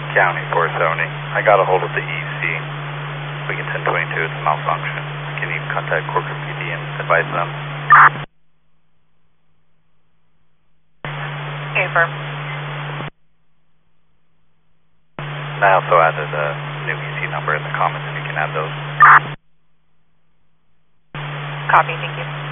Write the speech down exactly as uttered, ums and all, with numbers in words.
County four seventy. I got a hold of the E C. We get ten twenty-two, it's a malfunction. Can you contact Corcoran P D and advise them? Affirm. And I also added a new E C number in the comments if you can add those. Copy, thank you.